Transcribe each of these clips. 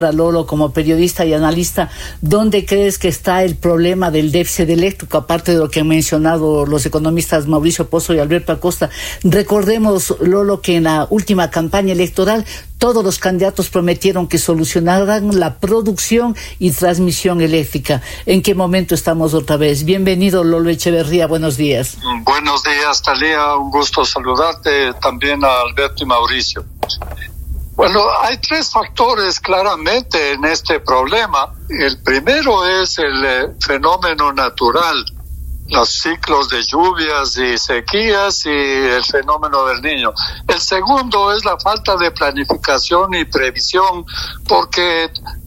Lolo, como periodista y analista, ¿dónde crees que está el problema del déficit eléctrico, aparte de lo que han mencionado los economistas Mauricio Pozo y Alberto Acosta? Recordemos, Lolo, que en la última campaña electoral todos los candidatos prometieron que solucionaran la producción y transmisión eléctrica. ¿En qué momento estamos otra vez? Bienvenido, Lolo Echeverría, buenos días. Buenos días, Talía, un gusto saludarte, también a Alberto y Mauricio. Bueno, hay tres factores claramente en este problema. El primero es el fenómeno natural, los ciclos de lluvias y sequías y el fenómeno del Niño. El segundo es la falta de planificación y previsión, porque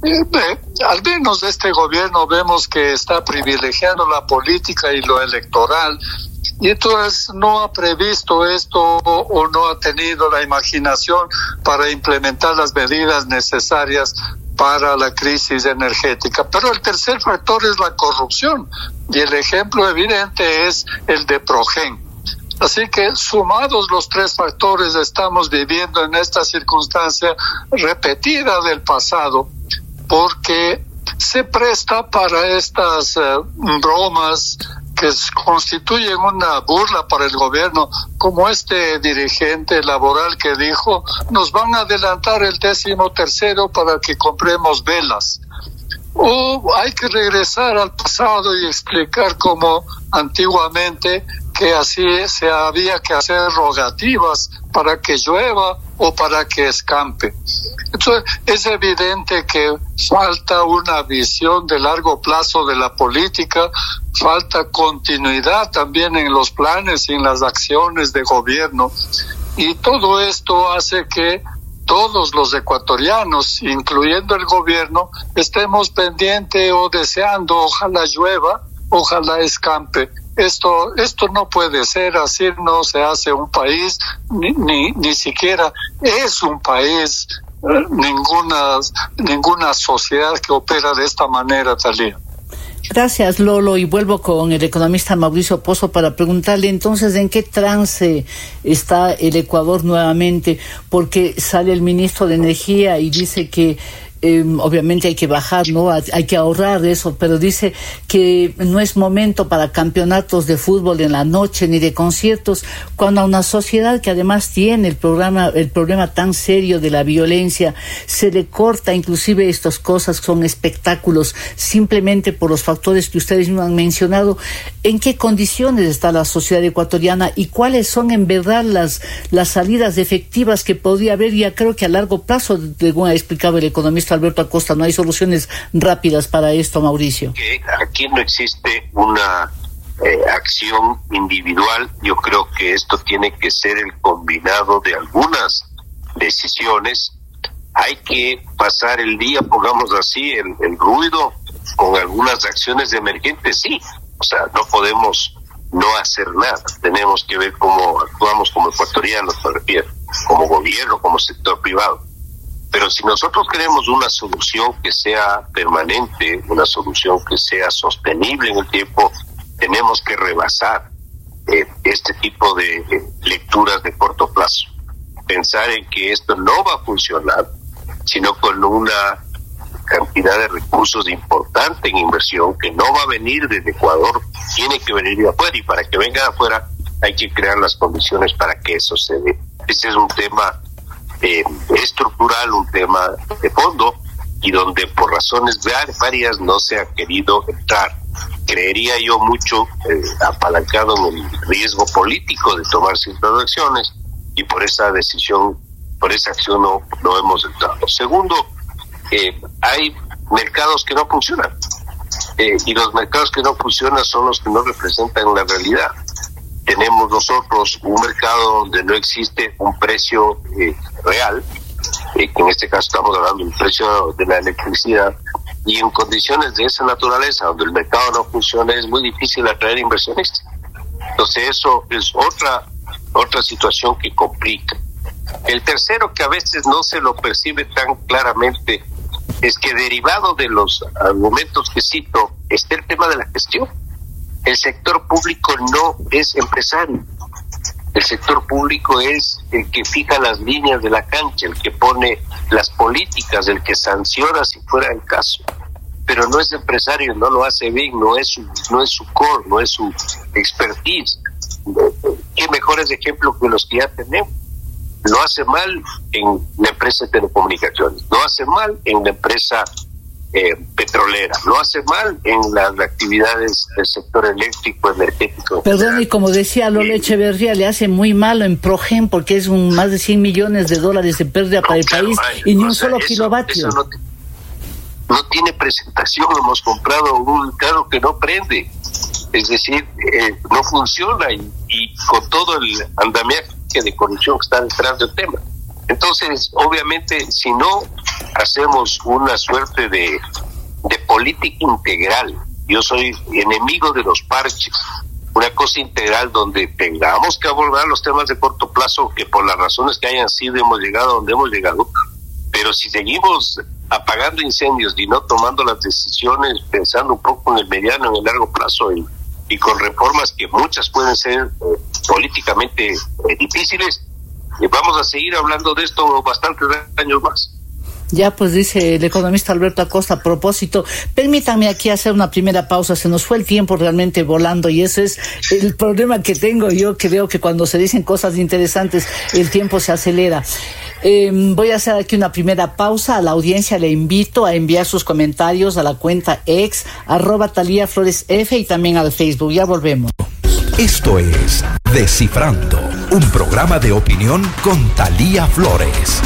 al menos este gobierno vemos que está privilegiando la política y lo electoral, y entonces no ha previsto esto o no ha tenido la imaginación para implementar las medidas necesarias para la crisis energética. Pero el tercer factor es la corrupción, y el ejemplo evidente es el de Progen. Así que sumados los tres factores, estamos viviendo en esta circunstancia repetida del pasado, porque se presta para estas bromas que constituyen una burla para el gobierno, como este dirigente laboral que dijo: nos van a adelantar el 13º para que compremos velas. O hay que regresar al pasado y explicar cómo antiguamente que así se había que hacer rogativas para que llueva o para que escampe. Entonces, es evidente que falta una visión de largo plazo de la política, falta continuidad también en los planes y en las acciones de gobierno, y todo esto hace que todos los ecuatorianos, incluyendo el gobierno, estemos pendientes o deseando: ojalá llueva, ojalá escampe. Esto no puede ser así, no se hace un país, ni siquiera es un país, ninguna sociedad que opera de esta manera, Talía. Gracias, Lolo, y vuelvo con el economista Mauricio Pozo para preguntarle entonces en qué trance está el Ecuador nuevamente, porque sale el ministro de Energía y dice que obviamente hay que bajar, ¿no? Hay que ahorrar eso, pero dice que no es momento para campeonatos de fútbol en la noche ni de conciertos, cuando a una sociedad que además tiene el problema tan serio de la violencia se le corta inclusive estas cosas, son espectáculos, simplemente por los factores que ustedes mismos han mencionado. ¿En qué condiciones está la sociedad ecuatoriana y cuáles son en verdad las salidas efectivas que podría haber? Ya creo que a largo plazo, según ha explicado el economista Alberto Acosta, no hay soluciones rápidas para esto, Mauricio. Aquí no existe una acción individual. Yo creo que esto tiene que ser el combinado de algunas decisiones. Hay que pasar el día, pongamos así, el ruido con algunas acciones emergentes, sí. O sea, no podemos no hacer nada. Tenemos que ver cómo actuamos como ecuatorianos, me refiero, como gobierno, como sector privado. Pero si nosotros queremos una solución que sea permanente, una solución que sea sostenible en el tiempo, tenemos que rebasar este tipo de lecturas de corto plazo. Pensar en que esto no va a funcionar, sino con una cantidad de recursos importante en inversión que no va a venir desde Ecuador, tiene que venir de afuera, y para que venga de afuera hay que crear las condiciones para que eso se dé. Ese es un tema estructural, un tema de fondo, y donde por razones varias no se ha querido entrar. Creería yo mucho apalancado en el riesgo político de tomar ciertas acciones, y por esa decisión, por esa acción no hemos entrado. Segundo, hay mercados que no funcionan, y los mercados que no funcionan son los que no representan la realidad. Tenemos nosotros un mercado donde no existe un precio real, que en este caso estamos hablando del precio de la electricidad, y en condiciones de esa naturaleza, donde el mercado no funciona, es muy difícil atraer inversionistas. Entonces eso es otra situación que complica. El tercero, que a veces no se lo percibe tan claramente, es que derivado de los argumentos que cito, está el tema de la gestión. El sector público no es empresario. El sector público es el que fija las líneas de la cancha, el que pone las políticas, el que sanciona si fuera el caso. Pero no es empresario, no lo hace bien, no es su core, no es su expertise. ¿Qué mejores ejemplos que los que ya tenemos? Lo hace mal en la empresa de telecomunicaciones, lo hace mal en la empresa petrolera, lo hace mal en las actividades del sector eléctrico, energético. Perdón, y como decía Lola Echeverría, le hace muy malo en Progen porque es más de $100 millones de pérdida para el país y ni un solo kilovatio. Eso no tiene presentación. Hemos comprado un carro que no prende, es decir, no funciona y con todo el andamiaje de corrupción que está detrás del tema. Entonces, obviamente, si no hacemos una suerte de política integral, yo soy enemigo de los parches, una cosa integral donde tengamos que abordar los temas de corto plazo, que por las razones que hayan sido hemos llegado a donde hemos llegado, pero si seguimos apagando incendios y no tomando las decisiones pensando un poco en el mediano, en el largo plazo y con reformas que muchas pueden ser políticamente difíciles, vamos a seguir hablando de esto bastantes años más. Ya, pues dice el economista Alberto Acosta. A propósito, permítanme aquí hacer una primera pausa. Se nos fue el tiempo realmente volando y ese es el problema que tengo yo, que veo que cuando se dicen cosas interesantes el tiempo se acelera. Voy a hacer aquí una primera pausa. A la audiencia le invito a enviar sus comentarios a la cuenta ex @TaliaFloresF y también al Facebook. Ya volvemos. Esto es Descifrando, un programa de opinión con Talía Flores.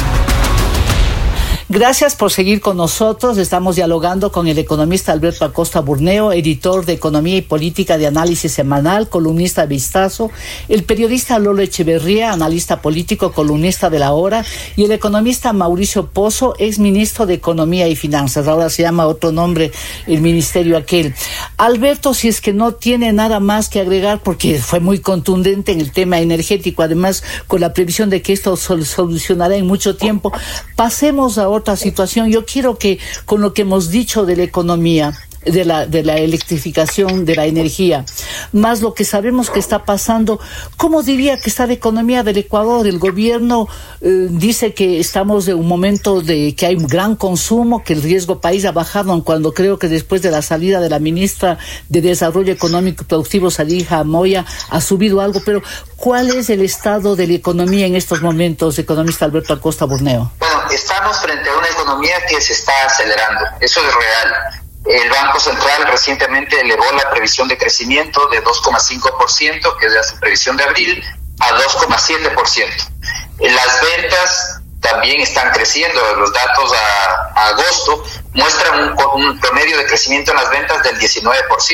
Gracias por seguir con nosotros. Estamos dialogando con el economista Alberto Acosta Burneo, editor de Economía y Política de Análisis Semanal, columnista de Vistazo, el periodista Lolo Echeverría, analista político, columnista de La Hora, y el economista Mauricio Pozo, ex ministro de Economía y Finanzas. Ahora se llama otro nombre el ministerio aquel. Alberto, si es que no tiene nada más que agregar, porque fue muy contundente en el tema energético, además con la previsión de que esto solucionará en mucho tiempo, pasemos a otra situación. Yo quiero que con lo que hemos dicho de la economía, de la electrificación, de la energía, más lo que sabemos que está pasando, ¿cómo diría que está la economía del Ecuador? El gobierno dice que estamos en un momento de que hay un gran consumo, que el riesgo país ha bajado, cuando creo que después de la salida de la ministra de Desarrollo Económico y Productivo, Sadija Moya, ha subido algo, pero ¿cuál es el estado de la economía en estos momentos, economista Alberto Acosta Burneo? Bueno, estamos frente a una economía que se está acelerando, eso es real. El Banco Central recientemente elevó la previsión de crecimiento de 2,5%, que es la previsión de abril, a 2,7%. Las ventas también están creciendo. Los datos a agosto muestran un promedio de crecimiento en las ventas del 19%.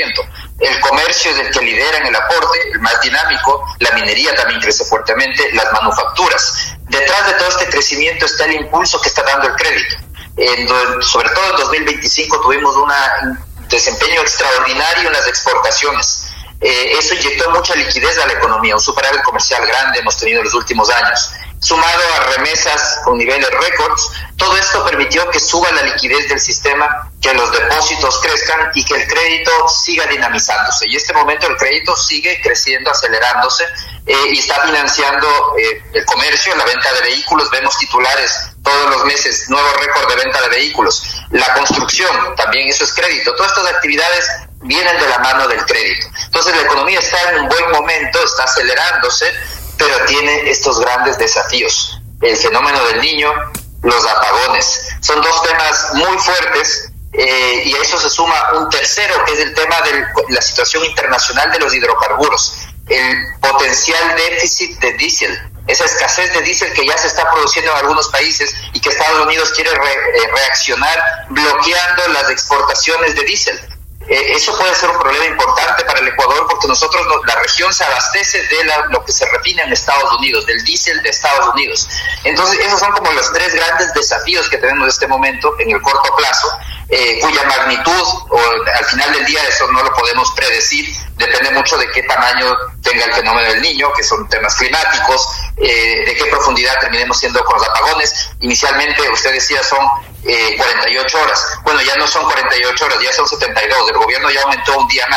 El comercio es el que lidera en el aporte, el más dinámico. La minería también crece fuertemente, las manufacturas. Detrás de todo este crecimiento está el impulso que está dando el crédito. Sobre todo en 2025 tuvimos un desempeño extraordinario en las exportaciones. Eso inyectó mucha liquidez a la economía, un superávit comercial grande hemos tenido en los últimos años. Sumado a remesas con niveles récords, todo esto permitió que suba la liquidez del sistema, que los depósitos crezcan y que el crédito siga dinamizándose. Y en este momento el crédito sigue creciendo, acelerándose, y está financiando el comercio, la venta de vehículos. Vemos titulares todos los meses, nuevo récord de venta de vehículos. La construcción, también eso es crédito. Todas estas actividades vienen de la mano del crédito. Entonces la economía está en un buen momento, está acelerándose, pero tiene estos grandes desafíos. El fenómeno del Niño, los apagones. Son dos temas muy fuertes, y a eso se suma un tercero, que es el tema de la situación internacional de los hidrocarburos. El potencial déficit de diésel, esa escasez de diésel que ya se está produciendo en algunos países y que Estados Unidos quiere reaccionar bloqueando las exportaciones de diésel. Eso puede ser un problema importante para el Ecuador, porque nosotros, la región se abastece de lo que se refina en Estados Unidos, del diésel de Estados Unidos. Entonces esos son como los tres grandes desafíos que tenemos en este momento en el corto plazo, cuya magnitud al final del día eso no lo podemos predecir. Depende mucho de qué tamaño tenga el fenómeno del Niño, que son temas climáticos, de qué profundidad terminemos siendo con los apagones. Inicialmente usted decía son 48 horas. Bueno, ya no son 48 horas, ya son 72. El gobierno ya aumentó un día más.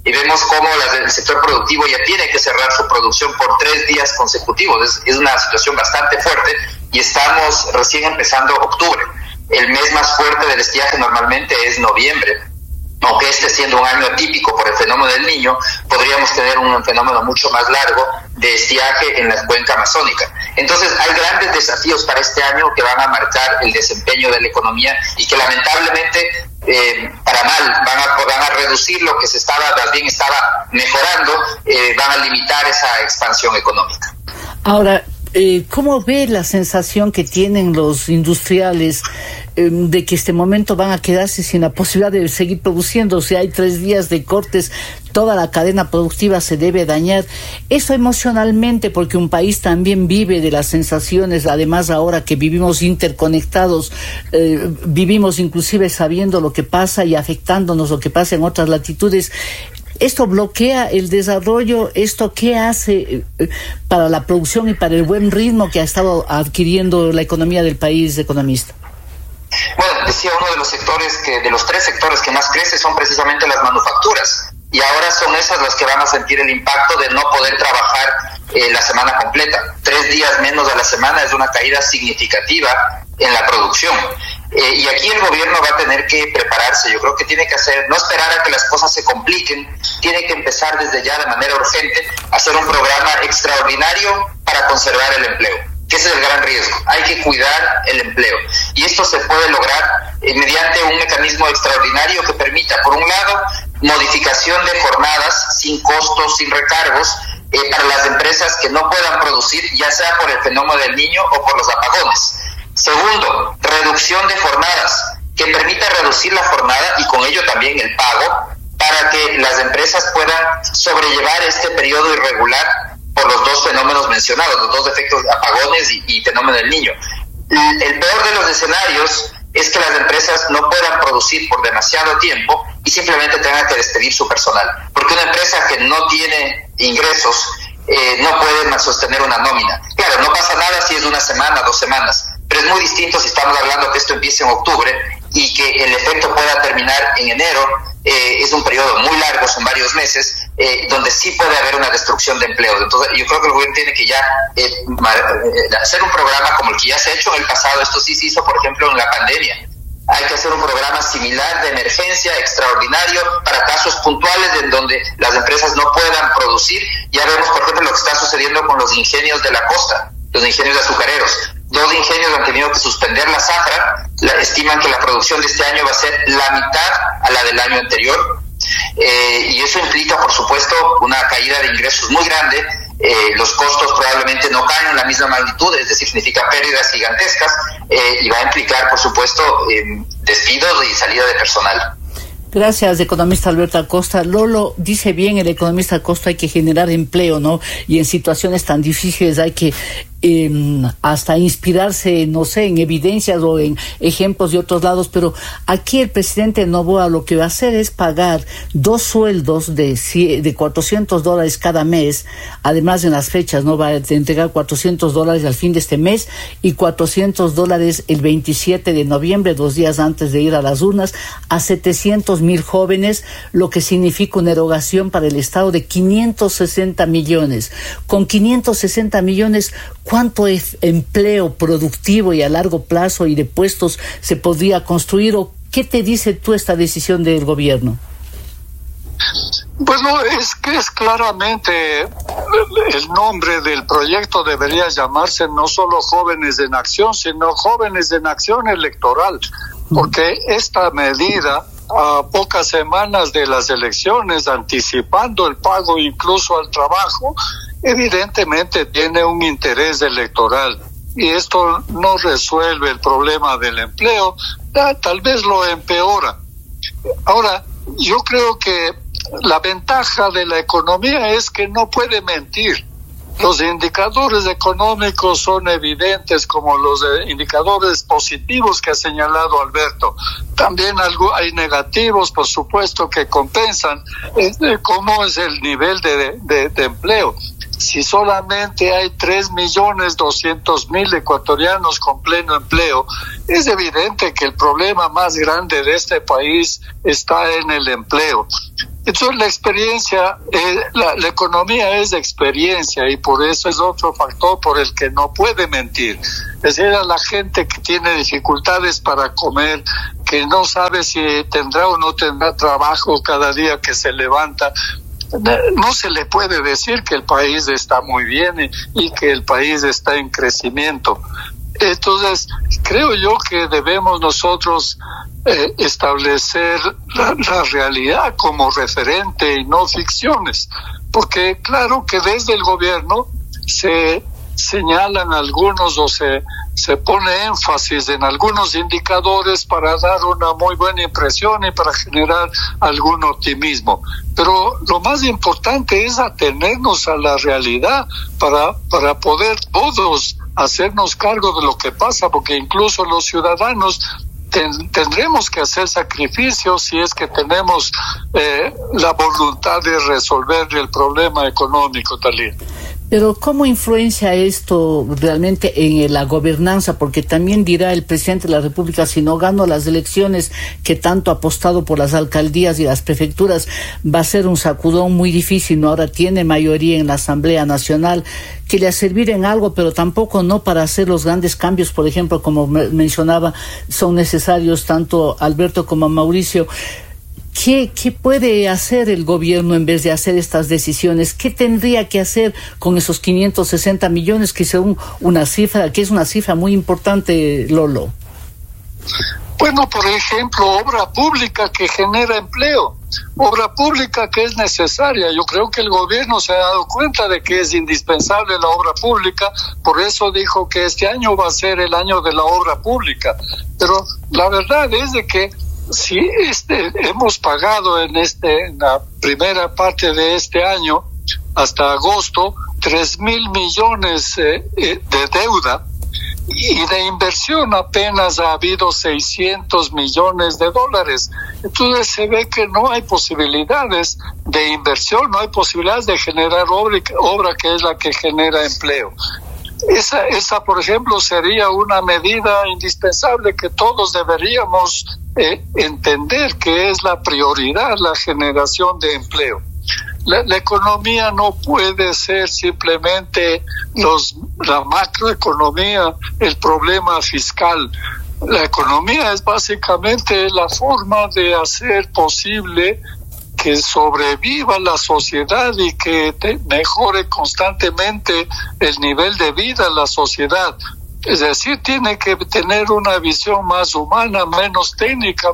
y vemos cómo el sector productivo ya tiene que cerrar su producción por 3 días consecutivos. Es una situación bastante fuerte y estamos recién empezando octubre. El mes más fuerte del estiaje normalmente es noviembre. Aunque este siendo un año atípico por el fenómeno del Niño, podríamos tener un fenómeno mucho más largo de estiaje en la cuenca amazónica. Entonces hay grandes desafíos para este año que van a marcar el desempeño de la economía y que lamentablemente para mal van a reducir lo que más bien estaba mejorando, van a limitar esa expansión económica. Ahora, ¿cómo ve la sensación que tienen los industriales de que este momento van a quedarse sin la posibilidad de seguir produciendo? Si hay 3 días de cortes, toda la cadena productiva se debe dañar. Eso emocionalmente, porque un país también vive de las sensaciones, además ahora que vivimos interconectados, vivimos inclusive sabiendo lo que pasa y afectándonos lo que pasa en otras latitudes. ¿Esto bloquea el desarrollo? ¿Esto qué hace para la producción y para el buen ritmo que ha estado adquiriendo la economía del país, economista? Bueno, decía, uno de los sectores de los 3 sectores que más crece son precisamente las manufacturas, y ahora son esas las que van a sentir el impacto de no poder trabajar la semana completa. 3 días menos a la semana es una caída significativa en la producción. Y aquí el gobierno va a tener que prepararse. Yo creo que tiene que no esperar a que las cosas se compliquen, tiene que empezar desde ya de manera urgente a hacer un programa extraordinario para conservar el empleo, que ese es el gran riesgo. Hay que cuidar el empleo, y esto se puede lograr mediante un mecanismo extraordinario que permita, por un lado, modificación de jornadas sin costos, sin recargos, para las empresas que no puedan producir, ya sea por el fenómeno del Niño o por los apagones. Segundo, reducción de jornadas, que permita reducir la jornada y con ello también el pago, para que las empresas puedan sobrellevar este periodo irregular por los 2 fenómenos mencionados, los 2 efectos, apagones y fenómeno del Niño. El peor de los escenarios es que las empresas no puedan producir por demasiado tiempo y simplemente tengan que despedir su personal, porque una empresa que no tiene ingresos no puede sostener una nómina. Claro, no pasa nada si es 1 semana, 2 semanas, pero es muy distinto si estamos hablando que esto empiece en octubre y que el efecto pueda terminar en enero. Es un periodo muy largo, son varios meses, donde sí puede haber una destrucción de empleos. Entonces yo creo que el gobierno tiene que ya hacer un programa como el que ya se ha hecho en el pasado. Esto sí se hizo, por ejemplo, en la pandemia. Hay que hacer un programa similar de emergencia extraordinario para casos puntuales en donde las empresas no puedan producir. Ya vemos, por ejemplo, lo que está sucediendo con los ingenios de la costa, los ingenios azucareros. 2 ingenios han tenido que suspender la zafra. Estiman que la producción de este año va a ser la mitad a la del año anterior, y eso implica, por supuesto, una caída de ingresos muy grande. Los costos probablemente no caen en la misma magnitud, es decir, significa pérdidas gigantescas, y va a implicar, por supuesto, despidos y salida de personal. Gracias, economista Alberto Acosta. Lolo, dice bien el economista Acosta, hay que generar empleo, ¿no? Y en situaciones tan difíciles hay que hasta inspirarse, no sé, en evidencias o en ejemplos de otros lados, pero aquí el presidente Noboa lo que va a hacer es pagar 2 sueldos de $400 cada mes. Además, en las fechas, ¿no? Va a entregar $400 al fin de este mes y $400 el 27 de noviembre, 2 días antes de ir a las urnas, a 700,000 jóvenes, lo que significa una erogación para el Estado de 560 millones. Con 560 millones, ¿cuánto es empleo productivo y a largo plazo y de puestos se podría construir? ¿O qué te dice tú esta decisión del gobierno? Bueno, es que es claramente el nombre del proyecto debería llamarse no solo Jóvenes en Acción, sino Jóvenes en Acción Electoral, porque esta medida, a pocas semanas de las elecciones, anticipando el pago incluso al trabajo, evidentemente tiene un interés electoral, y esto no resuelve el problema del empleo, tal vez lo empeora. Ahora, yo creo que la ventaja de la economía es que no puede mentir. Los indicadores económicos son evidentes, como los indicadores positivos que ha señalado Alberto. También hay negativos, por supuesto, que compensan cómo es el nivel de empleo. Si solamente hay 3.200.000 ecuatorianos con pleno empleo, es evidente que el problema más grande de este país está en el empleo. Entonces la experiencia, la economía es experiencia y por eso es otro factor por el que no puede mentir. Es decir, a la gente que tiene dificultades para comer, que no sabe si tendrá o no tendrá trabajo cada día que se levanta, no se le puede decir que el país está muy bien y que el país está en crecimiento. Entonces, creo yo que debemos nosotros establecer la realidad como referente y no ficciones, porque claro que desde el gobierno se señalan algunos o se pone énfasis en algunos indicadores para dar una muy buena impresión y para generar algún optimismo, pero lo más importante es atenernos a la realidad para poder todos hacernos cargo de lo que pasa, porque incluso los ciudadanos tendremos que hacer sacrificios si es que tenemos la voluntad de resolver el problema económico, Talía. Pero ¿cómo influencia esto realmente en la gobernanza? Porque también dirá el presidente de la República, si no gano las elecciones que tanto ha apostado por las alcaldías y las prefecturas, va a ser un sacudón muy difícil, ¿no? Ahora tiene mayoría en la Asamblea Nacional, que le ha servir en algo, pero tampoco no para hacer los grandes cambios, por ejemplo, como mencionaba, son necesarios tanto Alberto como Mauricio. ¿Qué puede hacer el gobierno en vez de hacer estas decisiones? ¿Qué tendría que hacer con esos 560 millones que según que es una cifra muy importante, Lolo? Bueno, por ejemplo, obra pública que genera empleo, obra pública que es necesaria. Yo creo que el gobierno se ha dado cuenta de que es indispensable la obra pública, por eso dijo que este año va a ser el año de la obra pública. Pero la verdad es de que si hemos pagado en la primera parte de este año, hasta agosto, 3,000 millones de deuda, y de inversión apenas ha habido 600 millones de dólares. Entonces se ve que no hay posibilidades de inversión, no hay posibilidades de generar obra que es la que genera empleo. Esa, por ejemplo, sería una medida indispensable que todos deberíamos entender que es la prioridad, la generación de empleo. La economía no puede ser simplemente la macroeconomía, el problema fiscal. La economía es básicamente la forma de hacer posible que sobreviva la sociedad y que mejore constantemente el nivel de vida de la sociedad. Es decir, tiene que tener una visión más humana, menos técnica,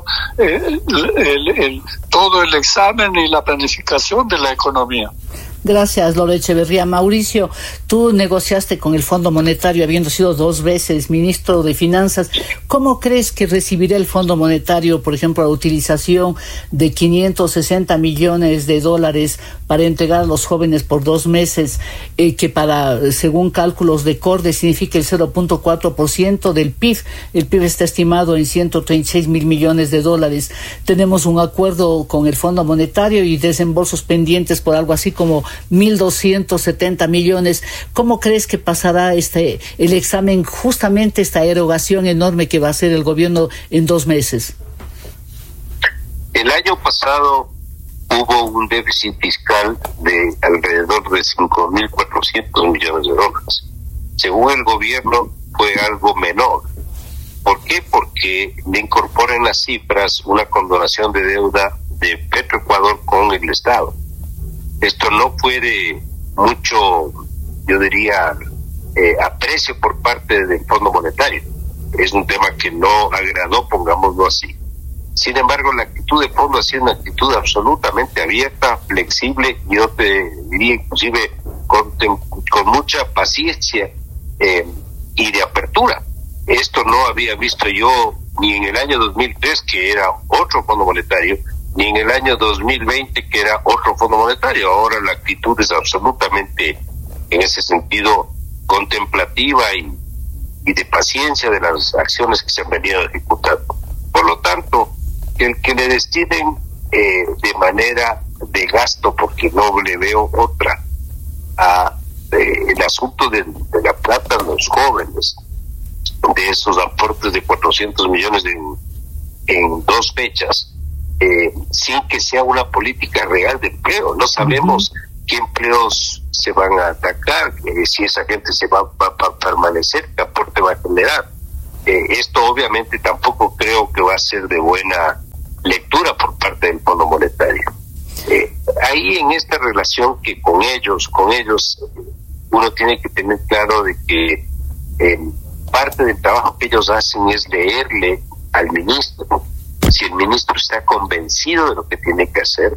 todo el examen y la planificación de la economía. Gracias, Lolo Echeverría. Mauricio, tú negociaste con el Fondo Monetario, habiendo sido 2 veces ministro de Finanzas. ¿Cómo crees que recibirá el Fondo Monetario, por ejemplo, la utilización de 560 millones de dólares para entregar a los jóvenes por 2 meses, que según cálculos de CORDE, significa el 0.4% del PIB? El PIB está estimado en 136 mil millones de dólares. Tenemos un acuerdo con el Fondo Monetario y desembolsos pendientes por algo así como 1.270 millones. ¿Cómo crees que pasará el examen, justamente esta erogación enorme que va a hacer el gobierno en 2 meses? El año pasado hubo un déficit fiscal de alrededor de 5.400 millones de dólares. Según el gobierno fue algo menor. ¿Por qué? Porque le incorporan las cifras una condonación de deuda de Petroecuador con el Estado. Esto no fue de mucho, yo diría, aprecio por parte del Fondo Monetario. Es un tema que no agradó, pongámoslo así. Sin embargo, la actitud de fondo ha sido una actitud absolutamente abierta, flexible, yo te diría inclusive con mucha paciencia y de apertura. Esto no había visto yo ni en el año 2003, que era otro Fondo Monetario, ni en el año 2020, que era otro Fondo Monetario. Ahora la actitud es absolutamente, en ese sentido, contemplativa y de paciencia de las acciones que se han venido ejecutando. Por lo tanto, el que le destinen de manera de gasto, porque no le veo otra, el asunto de la plata a los jóvenes, de esos aportes de 400 millones en 2 fechas, sin que sea una política real de empleo. No sabemos qué empleos se van a atacar, si esa gente se va a permanecer, qué aporte va a generar. Esto obviamente tampoco creo que va a ser de buena lectura por parte del Fondo Monetario. Ahí en esta relación que con ellos uno tiene que tener claro de que parte del trabajo que ellos hacen es leerle al ministro. Si el ministro está convencido de lo que tiene que hacer,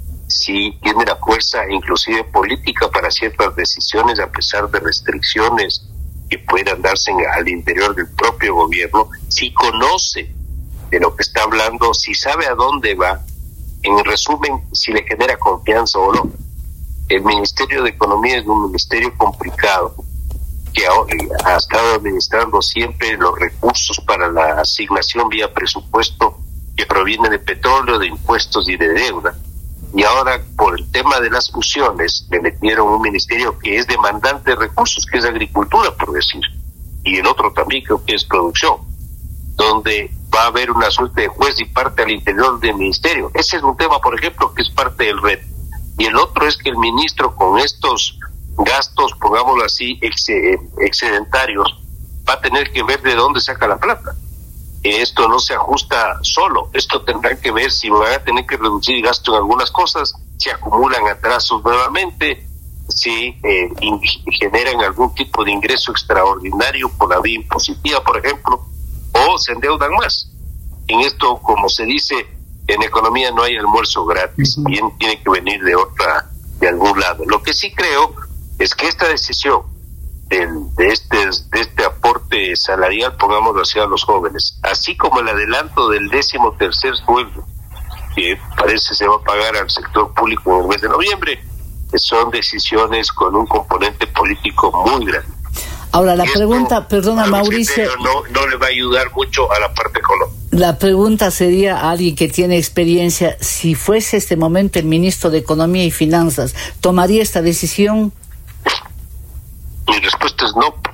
si tiene la fuerza inclusive política para ciertas decisiones a pesar de restricciones que puedan darse al interior del propio gobierno, si conoce de lo que está hablando, si sabe a dónde va, en resumen, si le genera confianza o no. El Ministerio de Economía es un ministerio complicado que ha estado administrando siempre los recursos para la asignación vía presupuesto que proviene de petróleo, de impuestos y de deuda. Y ahora, por el tema de las fusiones, le metieron un ministerio que es demandante de recursos, que es agricultura, por decir, y el otro también creo que es producción, donde va a haber una suerte de juez y parte al interior del ministerio. Ese es un tema, por ejemplo, que es parte del reto. Y el otro es que el ministro, con estos gastos, pongámoslo así, excedentarios, va a tener que ver de dónde saca la plata. Esto no se ajusta solo, esto tendrá que ver si van a tener que reducir gasto en algunas cosas, si acumulan atrasos nuevamente, si generan algún tipo de ingreso extraordinario por la vía impositiva, por ejemplo, o se endeudan más. En esto, como se dice, en economía no hay almuerzo gratis, bien tiene que venir de algún lado. Lo que sí creo es que esta decisión de este aporte salarial, pongámoslo así, a los jóvenes, así como el adelanto del 13º sueldo, que parece se va a pagar al sector público en el mes de noviembre, son decisiones con un componente político muy grande. Ahora, la pregunta, perdona Mauricio, no le va a ayudar mucho a la parte económica. La pregunta sería a alguien que tiene experiencia, si fuese este momento el ministro de Economía y Finanzas, ¿tomaría esta decisión? Mi respuesta es no.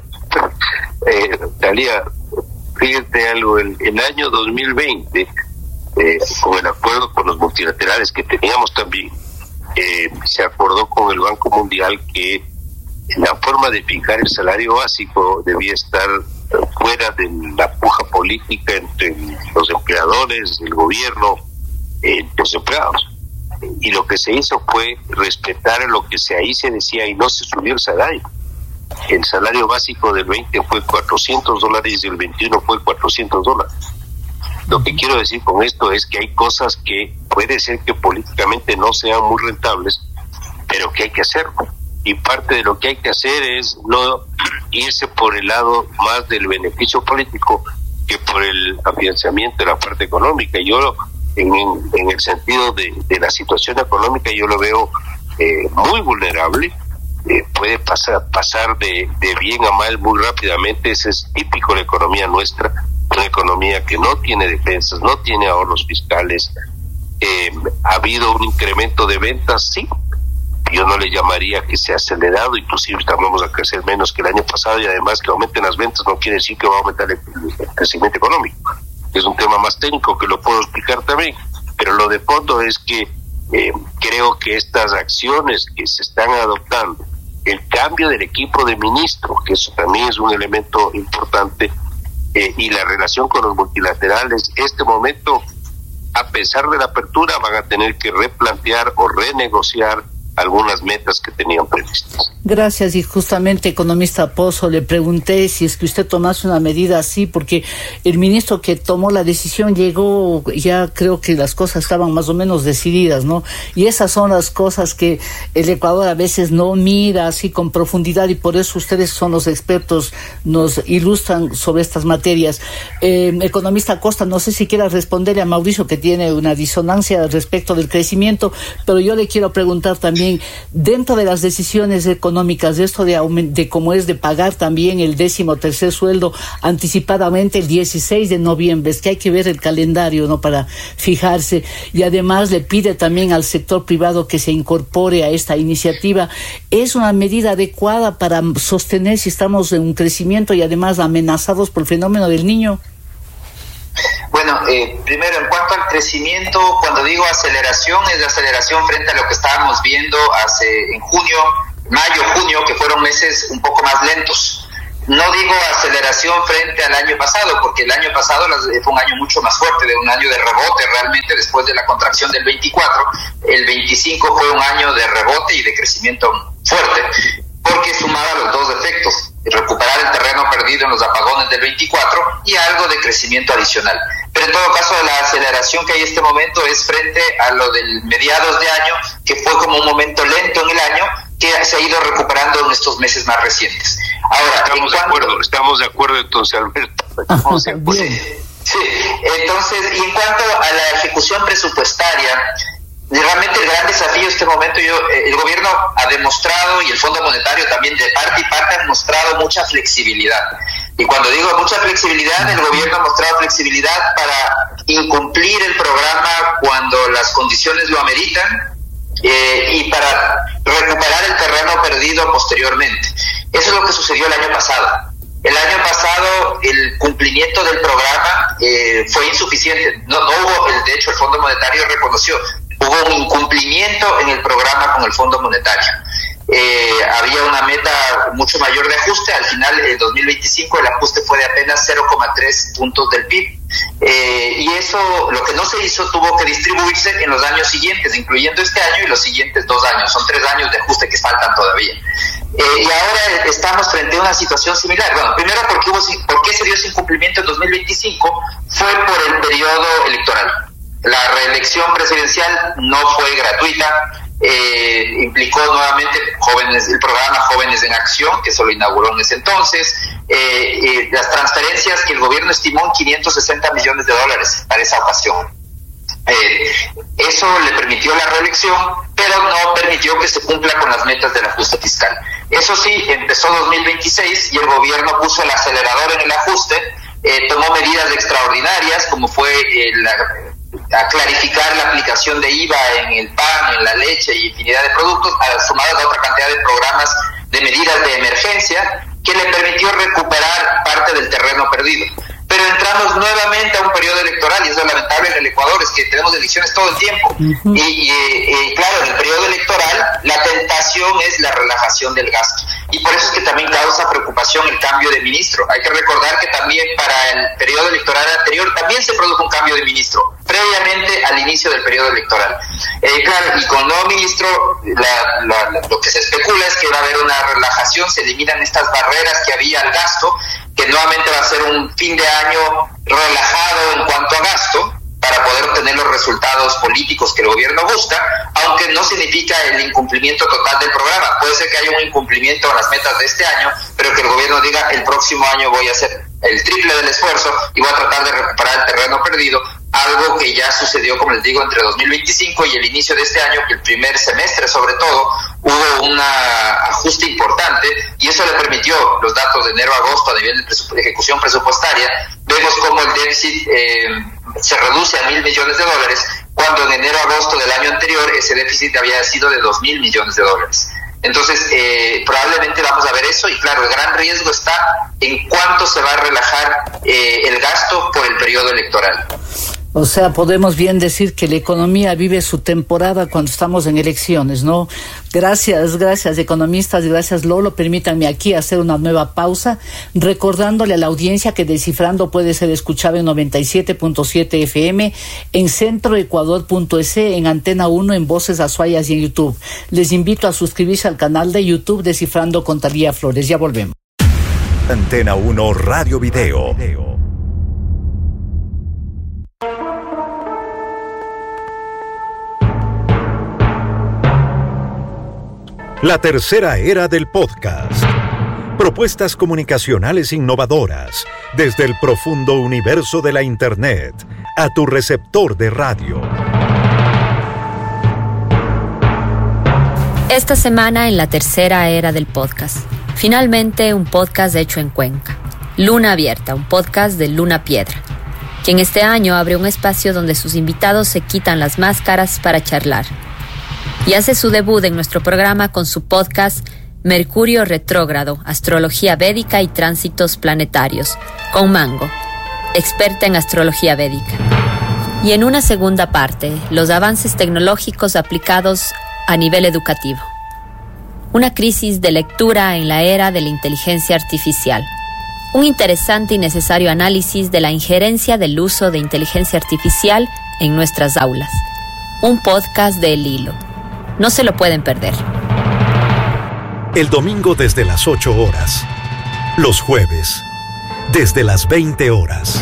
Talía, fíjate algo, el año 2020, con el acuerdo con los multilaterales que teníamos también, se acordó con el Banco Mundial que la forma de fijar el salario básico debía estar fuera de la puja política entre los empleadores, el gobierno, los empleados. Y lo que se hizo fue respetar lo que ahí se decía y no se subió el salario. El salario básico del 20 fue $400 y el 21 fue $400. Lo que quiero decir con esto es que hay cosas que puede ser que políticamente no sean muy rentables, pero que hay que hacerlo. Y parte de lo que hay que hacer es no irse por el lado más del beneficio político que por el afianzamiento de la parte económica. Yo, en el sentido de la situación económica, yo lo veo muy vulnerable. Puede pasar de bien a mal muy rápidamente. Ese es típico de la economía nuestra, una economía que no tiene defensas, no tiene ahorros fiscales. Ha habido un incremento de ventas, sí. Yo no le llamaría que sea acelerado, inclusive vamos a crecer menos que el año pasado, y además que aumenten las ventas no quiere decir que va a aumentar el crecimiento económico. Es un tema más técnico que lo puedo explicar también, pero lo de fondo es que creo que estas acciones que se están adoptando, el cambio del equipo de ministros, que eso también es un elemento importante, y la relación con los multilaterales, este momento, a pesar de la apertura, van a tener que replantear o renegociar algunas metas que tenían previstas. Gracias, y justamente, economista Pozo, le pregunté si es que usted tomase una medida así, porque el ministro que tomó la decisión llegó, ya creo que las cosas estaban más o menos decididas, ¿no? Y esas son las cosas que el Ecuador a veces no mira así con profundidad, y por eso ustedes son los expertos, nos ilustran sobre estas materias. Economista Costa, no sé si quiera responderle a Mauricio, que tiene una disonancia respecto del crecimiento, pero yo le quiero preguntar también, dentro de las decisiones económicas, de esto de cómo es de pagar también el 13º sueldo anticipadamente el 16 de noviembre, es que hay que ver el calendario, ¿no?, para fijarse, y además le pide también al sector privado que se incorpore a esta iniciativa. ¿Es una medida adecuada para sostener si estamos en un crecimiento y además amenazados por el fenómeno del Niño? Bueno, primero, en cuanto al crecimiento, cuando digo aceleración, es de aceleración frente a lo que estábamos viendo en mayo, junio, que fueron meses un poco más lentos. No digo aceleración frente al año pasado, porque el año pasado fue un año mucho más fuerte, de un año de rebote realmente después de la contracción del 24. El 25 fue un año de rebote y de crecimiento fuerte, porque sumaba los dos efectos: recuperar el terreno perdido en los apagones del 24 y algo de crecimiento adicional. Pero en todo caso, la aceleración que hay en este momento es frente a lo del mediados de año, que fue como un momento lento en el año, que se ha ido recuperando en estos meses más recientes. Ahora, estamos de acuerdo entonces, Alberto. Sí, entonces, y en cuanto a la ejecución presupuestaria, realmente el gran desafío en este momento, el gobierno ha demostrado, y el Fondo Monetario también de parte y parte han mostrado mucha flexibilidad. Y cuando digo mucha flexibilidad, el gobierno ha mostrado flexibilidad para incumplir el programa cuando las condiciones lo ameritan, y para recuperar el terreno perdido posteriormente. Eso es lo que sucedió el año pasado. El año pasado el cumplimiento del programa fue insuficiente. No hubo, de hecho el Fondo Monetario reconoció, hubo un incumplimiento en el programa con el Fondo Monetario. Había una meta mucho mayor de ajuste. Al final, en 2025, el ajuste fue de apenas 0,3 puntos del PIB. Y eso, lo que no se hizo, tuvo que distribuirse en los años siguientes, incluyendo este año y los siguientes 2 años. Son 3 años de ajuste que faltan todavía. Y ahora estamos frente a una situación similar. Bueno, primero, ¿por qué se dio ese incumplimiento en 2025? Fue por el periodo electoral. La reelección presidencial no fue gratuita. Implicó nuevamente el programa Jóvenes en Acción, que se lo inauguró en ese entonces, las transferencias que el gobierno estimó en $560 millones para esa ocasión. Eso le permitió la reelección, pero no permitió que se cumpla con las metas del ajuste fiscal. Eso sí, empezó 2026 y el gobierno puso el acelerador en el ajuste, tomó medidas extraordinarias, como fue a clarificar la aplicación de IVA en el pan, en la leche y infinidad de productos, sumadas a otra cantidad de programas de medidas de emergencia que le permitió recuperar parte del terreno perdido. Pero entramos nuevamente a un periodo electoral, y eso es lamentable en el Ecuador, es que tenemos elecciones todo el tiempo. Uh-huh. Y claro, en el periodo electoral la tentación es la relajación del gasto. Y por eso es que también causa preocupación el cambio de ministro. Hay que recordar que también para el periodo electoral anterior también se produjo un cambio de ministro, previamente al inicio del periodo electoral. Claro, y con nuevo ministro, lo que se especula es que va a haber una relajación, se eliminan estas barreras que había al gasto, que nuevamente va a ser un fin de año relajado en cuanto a gasto, para poder obtener los resultados políticos que el gobierno busca, aunque no significa el incumplimiento total del programa. Puede ser que haya un incumplimiento en las metas de este año, pero que el gobierno diga: el próximo año voy a hacer el triple del esfuerzo y voy a tratar de recuperar el terreno perdido, algo que ya sucedió, como les digo, entre 2025 y el inicio de este año, que el primer semestre sobre todo hubo un ajuste importante, y eso le permitió, los datos de enero-agosto a nivel de ejecución presupuestaria, vemos cómo el déficit se reduce a $1,000 millones, cuando en enero-agosto del año anterior ese déficit había sido de $2,000 millones. Entonces, probablemente vamos a ver eso, y claro, el gran riesgo está en cuánto se va a relajar el gasto por el periodo electoral. O sea, podemos bien decir que la economía vive su temporada cuando estamos en elecciones, ¿no? Gracias, economistas, gracias, Lolo. Permítanme aquí hacer una nueva pausa, recordándole a la audiencia que Descifrando puede ser escuchado en 97.7 FM, en centroecuador.es, en Antena 1, en Voces Azuayas y en YouTube. Les invito a suscribirse al canal de YouTube Descifrando con Talía Flores. Ya volvemos. Antena 1 Radio Video. La tercera era del podcast. Propuestas comunicacionales innovadoras desde el profundo universo de la Internet a tu receptor de radio. Esta semana en la tercera era del podcast. Finalmente un podcast hecho en Cuenca. Luna Abierta, un podcast de Luna Piedra, quien este año abre un espacio donde sus invitados se quitan las máscaras para charlar. Y hace su debut en nuestro programa con su podcast Mercurio Retrógrado, Astrología Védica y Tránsitos Planetarios, con Mango, experta en astrología védica. Y en una segunda parte, los avances tecnológicos aplicados a nivel educativo. Una crisis de lectura en la era de la inteligencia artificial. Un interesante y necesario análisis de la injerencia del uso de inteligencia artificial en nuestras aulas. Un podcast de El Hilo. No se lo pueden perder. El domingo desde las 8 horas. Los jueves, desde las 20 horas.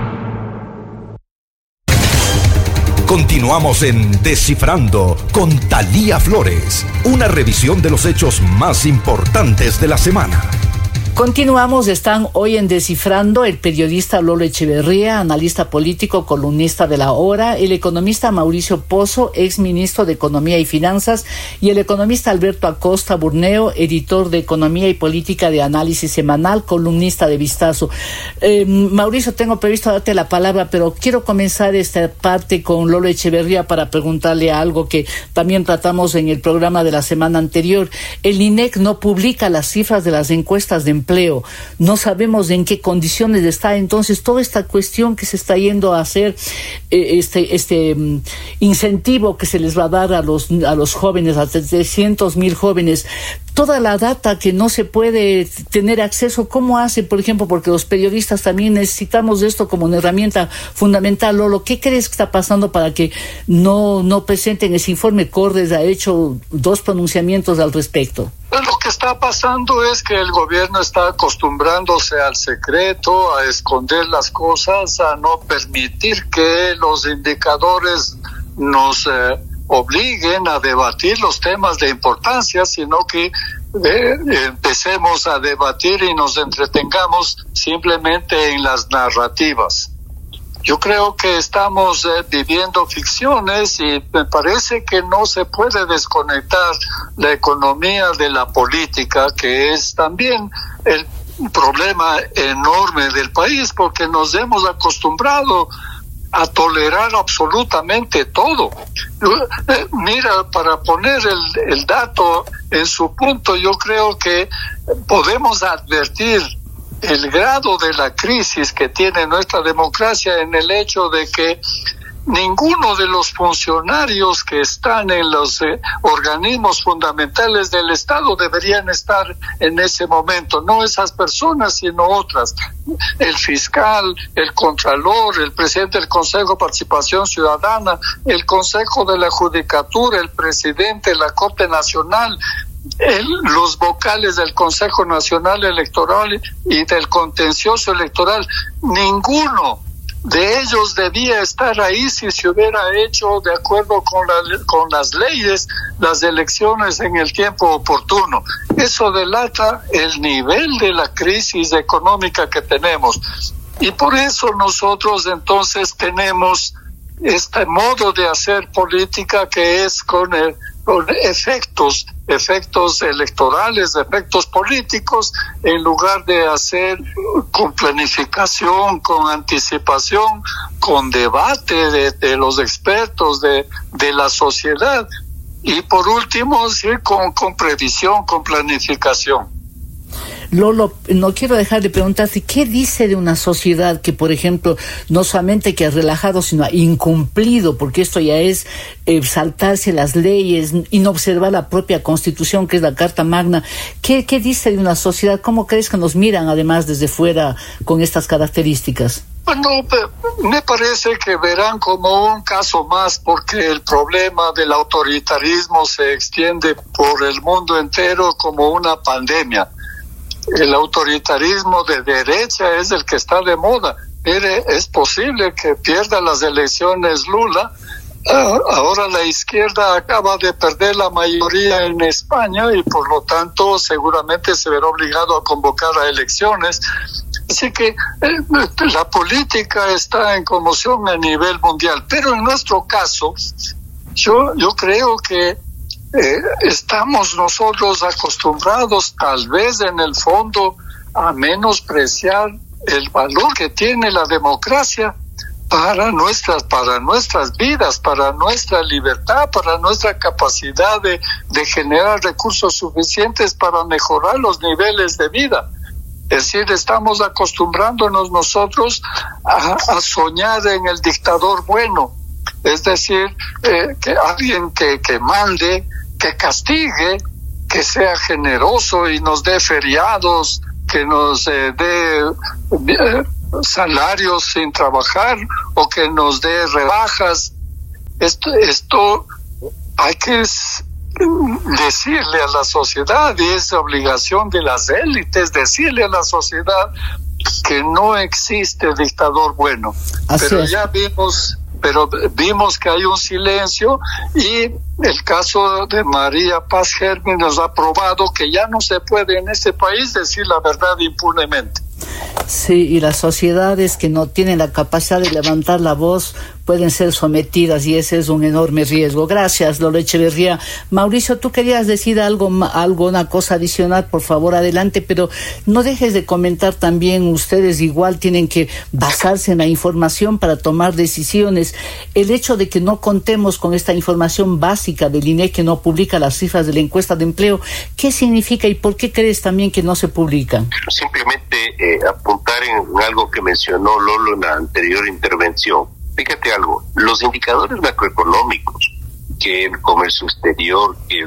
Continuamos en Descifrando con Thalía Flores, una revisión de los hechos más importantes de la semana. Continuamos, están hoy en Descifrando el periodista Lolo Echeverría, analista político, columnista de La Hora, el economista Mauricio Pozo, ex ministro de Economía y Finanzas, y el economista Alberto Acosta Burneo, editor de Economía y Política de Análisis Semanal, columnista de Vistazo. Mauricio, tengo previsto darte la palabra, pero quiero comenzar esta parte con Lolo Echeverría para preguntarle algo que también tratamos en el programa de la semana anterior. El INEC no publica las cifras de las encuestas de empleo. No sabemos en qué condiciones está. Entonces, toda esta cuestión que se está yendo a hacer, este incentivo que se les va a dar a los jóvenes, a 300,000 jóvenes, toda la data que no se puede tener acceso, ¿cómo hace, por ejemplo? Porque los periodistas también necesitamos de esto como una herramienta fundamental. Lolo, ¿qué crees que está pasando para que no presenten ese informe? Cordes ha hecho 2 pronunciamientos al respecto. Lo que está pasando es que el gobierno está acostumbrándose al secreto, a esconder las cosas, a no permitir que los indicadores nos obliguen a debatir los temas de importancia, sino que empecemos a debatir y nos entretengamos simplemente en las narrativas. Yo creo que estamos viviendo ficciones y me parece que no se puede desconectar la economía de la política, que es también el problema enorme del país, porque nos hemos acostumbrado a tolerar absolutamente todo. Mira, para poner el dato en su punto, yo creo que podemos advertir el grado de la crisis que tiene nuestra democracia en el hecho de que ninguno de los funcionarios que están en los organismos fundamentales del Estado deberían estar en ese momento, no esas personas sino otras, el fiscal, el contralor, el presidente del Consejo de Participación Ciudadana, el Consejo de la Judicatura, el presidente de la Corte Nacional, los vocales del Consejo Nacional Electoral y del Contencioso Electoral. Ninguno de ellos debía estar ahí si se hubiera hecho de acuerdo con las leyes las elecciones en el tiempo oportuno. Eso delata el nivel de la crisis económica que tenemos, y por eso nosotros entonces tenemos este modo de hacer política que es con efectos electorales, efectos políticos, en lugar de hacer con planificación, con anticipación, con debate de los expertos, de la sociedad, y por último, sí, con previsión, con planificación. Lolo, no quiero dejar de preguntarte, ¿qué dice de una sociedad que, por ejemplo, no solamente que ha relajado, sino ha incumplido, porque esto ya es saltarse las leyes y no observar la propia Constitución, que es la Carta Magna? ¿Qué dice de una sociedad? ¿Cómo crees que nos miran, además, desde fuera con estas características? Bueno, me parece que verán como un caso más, porque el problema del autoritarismo se extiende por el mundo entero como una pandemia. El autoritarismo de derecha es el que está de moda. Mire, es posible que pierda las elecciones Lula. Ahora la izquierda acaba de perder la mayoría en España y por lo tanto seguramente se verá obligado a convocar a elecciones. Así que la política está en conmoción a nivel mundial. Pero en nuestro caso, yo creo que estamos nosotros acostumbrados tal vez en el fondo a menospreciar el valor que tiene la democracia para nuestras vidas, para nuestra libertad, para nuestra capacidad de generar recursos suficientes para mejorar los niveles de vida. Es decir, estamos acostumbrándonos nosotros a soñar en el dictador bueno. Es decir, que alguien que mande, que castigue, que sea generoso y nos dé feriados, que nos dé salarios sin trabajar o que nos dé rebajas. Esto hay que decirle a la sociedad, y es obligación de las élites decirle a la sociedad que no existe dictador bueno. Pero ya vimos que hay un silencio, y el caso de María Paz Germi nos ha probado que ya no se puede en este país decir la verdad impunemente. Sí, y las sociedades que no tienen la capacidad de levantar la voz pueden ser sometidas, y ese es un enorme riesgo. Gracias, Lolo Echeverría. Mauricio, tú querías decir una cosa adicional, por favor, adelante, pero no dejes de comentar también. Ustedes igual tienen que basarse en la información para tomar decisiones. El hecho de que no contemos con esta información básica del INEC, que no publica las cifras de la encuesta de empleo, ¿qué significa y por qué crees también que no se publican? Simplemente apuntar en algo que mencionó Lolo en la anterior intervención. Fíjate algo, los indicadores macroeconómicos, que el comercio exterior, que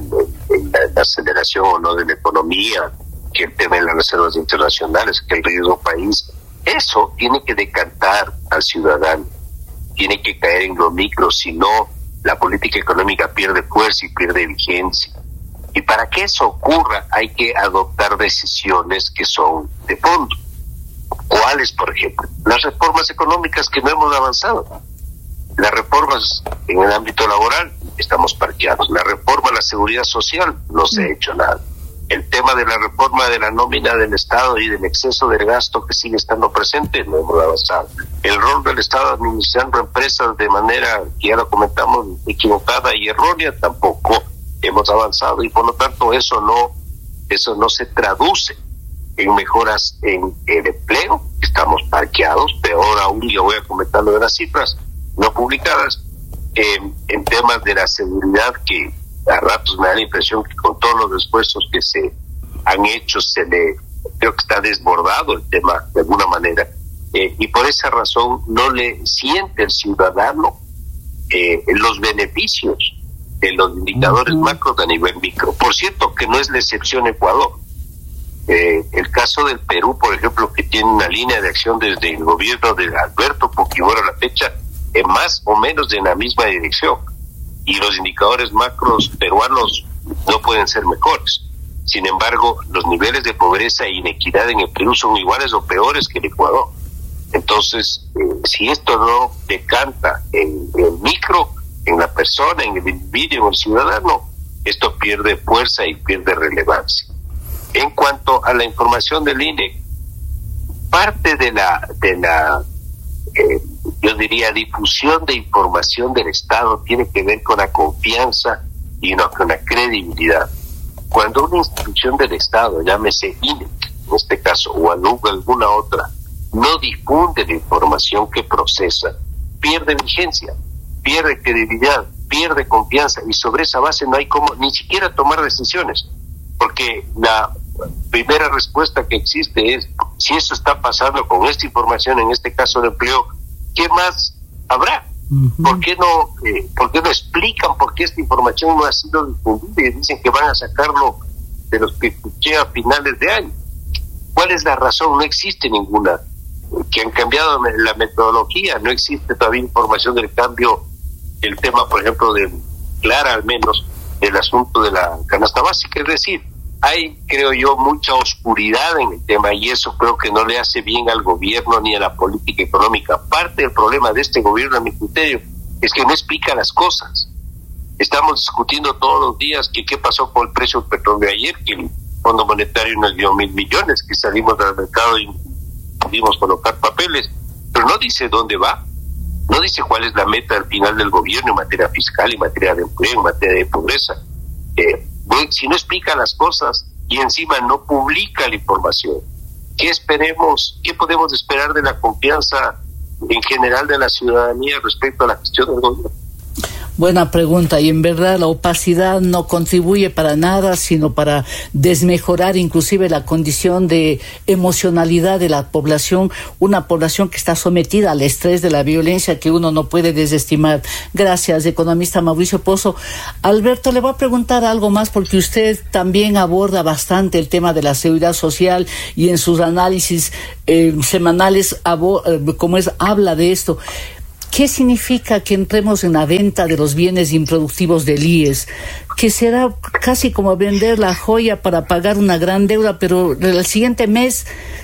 la aceleración o no de la economía, que el tema de las reservas internacionales, que el riesgo país, eso tiene que decantar al ciudadano, tiene que caer en lo micro, si no la política económica pierde fuerza y pierde vigencia. Y para que eso ocurra hay que adoptar decisiones que son de fondo. ¿Cuáles, por ejemplo? Las reformas económicas que no hemos avanzado. Las reformas en el ámbito laboral, estamos parqueados. La reforma a la seguridad social, no se ha hecho nada. El tema de la reforma de la nómina del Estado y del exceso del gasto que sigue estando presente, no hemos avanzado. El rol del Estado administrando empresas de manera, que ya lo comentamos, equivocada y errónea, tampoco hemos avanzado, y por lo tanto eso no se traduce en mejoras en el empleo. Estamos parqueados. Peor aún, yo voy a comentar lo de las cifras no publicadas, en temas de la seguridad, que a ratos me da la impresión que con todos los esfuerzos que se han hecho creo que está desbordado el tema de alguna manera, y por esa razón no le siente el ciudadano los beneficios de los indicadores macros a nivel micro. Por cierto, que no es la excepción Ecuador. El caso del Perú, por ejemplo, que tiene una línea de acción desde el gobierno de Alberto Fujimori a la fecha, más o menos en la misma dirección. Y los indicadores macros peruanos no pueden ser mejores. Sin embargo, los niveles de pobreza e inequidad en el Perú son iguales o peores que en Ecuador. Entonces, si esto no decanta en el micro, en la persona, en el individuo, en el ciudadano, esto pierde fuerza y pierde relevancia. En cuanto a la información del INE, parte de la yo diría difusión de información del Estado tiene que ver con la confianza y no con la credibilidad. Cuando una institución del Estado, llámese INE en este caso, o alguna otra, no difunde la información que procesa, pierde vigencia, pierde credibilidad, pierde confianza, y sobre esa base no hay como ni siquiera tomar decisiones, porque la primera respuesta que existe es: si eso está pasando con esta información, en este caso de empleo, ¿qué más habrá? ¿Por qué no explican por qué esta información no ha sido difundida y dicen que van a sacarlo de los que escuché a finales de año? ¿Cuál es la razón? No existe ninguna. Que han cambiado la metodología, no existe todavía información del cambio, el tema, por ejemplo, clara al menos, del asunto de la canasta básica. Es decir, hay, creo yo, mucha oscuridad en el tema, y eso creo que no le hace bien al gobierno ni a la política económica. Parte del problema de este gobierno, a mi criterio, es que no explica las cosas. Estamos discutiendo todos los días que qué pasó con el precio del petróleo ayer, que el Fondo Monetario nos dio 1,000 millones, que salimos del mercado y pudimos colocar papeles, pero no dice dónde va, no dice cuál es la meta al final del gobierno en materia fiscal, en materia de empleo, en materia de pobreza. Si no explica las cosas y encima no publica la información, ¿qué podemos esperar de la confianza en general de la ciudadanía respecto a la gestión del gobierno? Buena pregunta, y en verdad la opacidad no contribuye para nada, sino para desmejorar inclusive la condición de emocionalidad de la población, una población que está sometida al estrés de la violencia que uno no puede desestimar. Gracias, economista Mauricio Pozo. Alberto, le voy a preguntar algo más porque usted también aborda bastante el tema de la seguridad social y en sus análisis semanales habla de esto. ¿Qué significa que entremos en la venta de los bienes improductivos del IES? Que será casi como vender la joya para pagar una gran deuda, pero el siguiente mes